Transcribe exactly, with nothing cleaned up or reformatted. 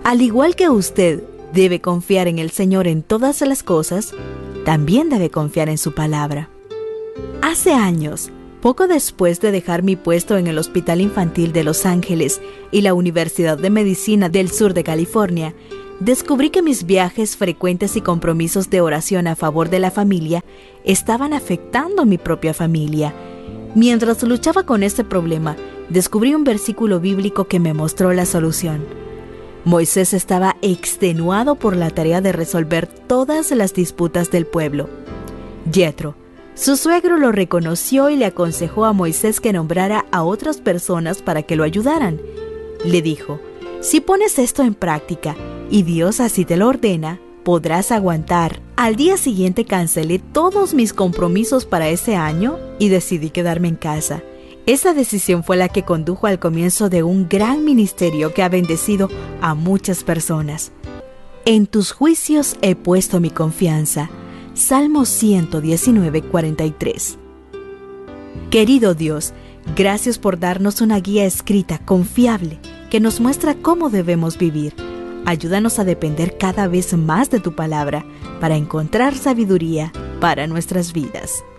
Al igual que usted debe confiar en el Señor en todas las cosas, también debe confiar en su palabra. Hace años, poco después de dejar mi puesto en el Hospital Infantil de Los Ángeles y la Universidad de Medicina del Sur de California, descubrí que mis viajes frecuentes y compromisos de oración a favor de la familia estaban afectando a mi propia familia. Mientras luchaba con este problema, descubrí un versículo bíblico que me mostró la solución. Moisés estaba extenuado por la tarea de resolver todas las disputas del pueblo. Yetro, su suegro, lo reconoció y le aconsejó a Moisés que nombrara a otras personas para que lo ayudaran. Le dijo: si pones esto en práctica y Dios así te lo ordena, podrás aguantar. Al día siguiente cancelé todos mis compromisos para ese año y decidí quedarme en casa. Esa decisión fue la que condujo al comienzo de un gran ministerio que ha bendecido a muchas personas. En tus juicios he puesto mi confianza. Salmo ciento diecinueve, cuarenta y tres. Querido Dios, gracias por darnos una guía escrita confiable que nos muestra cómo debemos vivir. Ayúdanos a depender cada vez más de tu palabra para encontrar sabiduría para nuestras vidas.